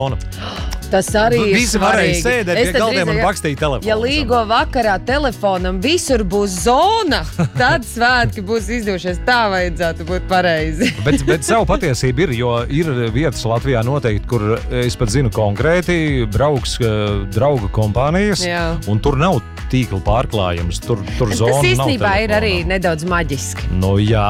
Tas arī ir Visi varēja sēdēt pie galdiem un bakstīt telefonu. Ja līgo vakarā telefonam visur būs zona, tad svētki būs izdevušies. Tā vajadzētu būt pareizi. Bet savu patiesību ir, jo ir vietas Latvijā noteikti, kur es pat zinu konkrēti, brauks draugu kompānijas, un tur nav tīkla pārklājums, tur zona nav. Tas īstenībā ir arī nedaudz maģiski. Nu jā.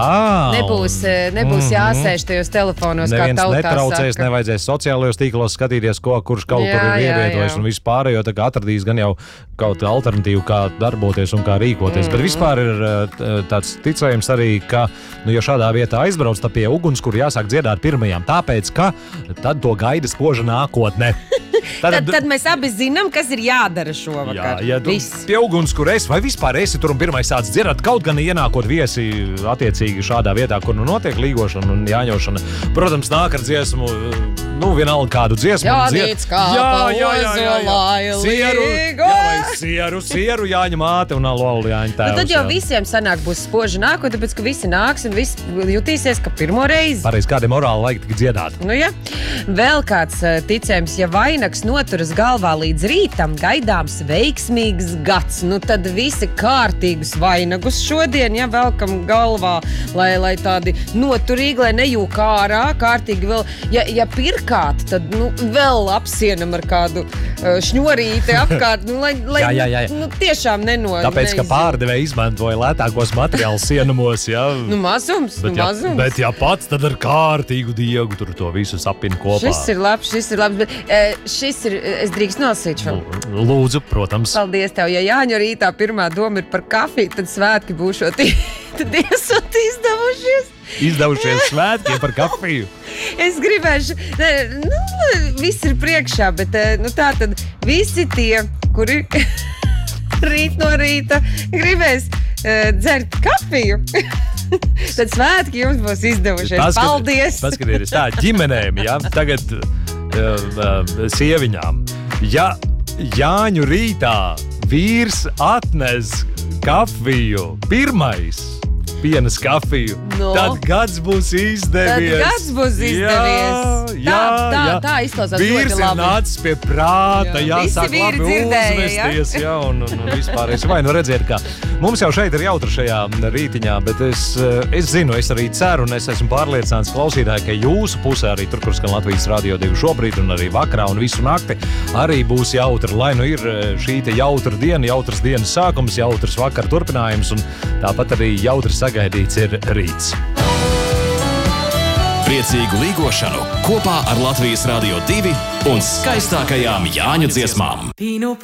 Nebūs jāsēž tajos telefonos, kā tautā saka. Neviens netraucēs, nevajadzēs sociālajos tīklos skatīties, kurš kaut kur ir ievietojis un viss pārējo, tā kā atradīs gan jau kaut alternatīvu, kā darboties un kā rīkoties. Bet vispār ir tāds ticējums arī, ka, ja šādā vietā aizbrauc, tad pie uguns, kur jāsāk dziedāt pirmajām, tāpēc, ka tad to gaida spoža nākotne. Tad mēs abi zinām, kas ir jādara šovakar. Ja tu pie uguns, kur esi, vai vispār esi tur un pirmais sāc dziedāt, kaut gan ienākot viesi attiecīgi šādā vietā, kur notiek līgošana un jāņošana. Protams, nāk ar dziesmu, vienalga kādu dziesmu. Jādīts kā paozolāja līgo. Sieru jāņem māte un lolu jāņem tēvs. Tad jau visiem sanāk būs spoža nākotne, tāpēc, ka visi nāks un visi jutīsies, ka pirmo reizi. Pareiz, kādiem morāli vajag tik dziedāt. Vēl kāds ticējums, ja vainags noturas galvā līdz rītam, gaidāms veiksmīgs gads. Tad visi kārtīgus vainagus šodien, velkam galvā, lai tādi noturīgi, lai nejūk ārā, kārtīgi vēl. Ja pirkāt, tad vēl apsienam ar kādu šņorīti apkārt, lai tiešām nenodod. Tāpēc, ka pārdevēji izmantoja lētākos materiālus sienumos, mazums. Bet ja pats, tad ar kārtīgu diegu tur to visu sapina kopā. Šis ir labs, bet es drīkst nolasīt šo. Lūdzu, protams. Paldies tev, ja Jāņu rītā pirmā doma ir par kafiju, tad svētki būšot tad esot izdevušies svētkiem par kafiju. Es gribēšu, viss ir priekšā, bet tā tad visi tie, kuri rīt no rīta gribēs dzert kafiju, tad svētki jums būs izdevušies. Paldies! Paskatieties tā, ģimenēm, tagad sieviņām. Ja Jāņu rītā vīrs atnes kafiju, pirmais pienes kafiju, tad gads būs izdevies. Tā izklausās ļoti labi. Vīrs ir nācis pie prāta, jāsāk labi uzvesties, un vispārējais. Vai redziet, kā mums jau šeit ir jautri šajā rītiņā, bet es zinu, es arī ceru, un es esmu pārliecināts klausītāji, ka jūsu pusē arī tur, kur skan Latvijas Radio 2 šobrīd, un arī vakarā un visu nakti, arī būs jautri. Lai ir šī te jautra diena, jautras dienas sākums, jautras vakar turpinājums, un tāpat arī jautri sagaidīts ir rīts. Priecīgu līgošanu kopā ar Latvijas Radio 2 un skaistākajām Jāņu dziesmām.